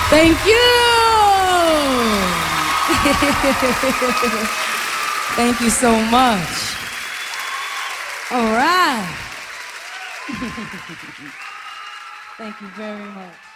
Thank you. Thank you so much. All right. Thank you very much.